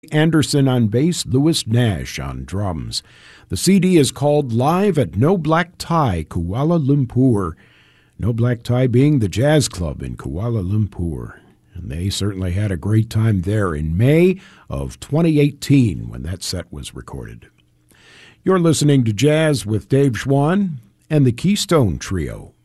Anderson on bass, Lewis Nash on drums. The CD is called Live at No Black Tie, Kuala Lumpur. No Black Tie being the jazz club in Kuala Lumpur. And they certainly had a great time there in May of 2018 when that set was recorded. You're listening to Jazz with Dave Schwann and the Keystone Trio.